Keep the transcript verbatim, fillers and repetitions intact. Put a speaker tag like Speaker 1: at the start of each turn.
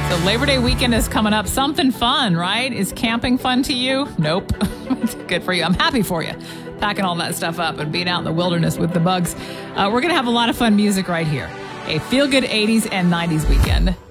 Speaker 1: So Labor Day weekend is coming up. Something fun, right? Is camping fun to you? Nope. Good for you. I'm happy for you. Packing all that stuff up and being out in the wilderness with the bugs. Uh, we're going to have a lot of fun music right here. A feel-good eighties and nineties weekend.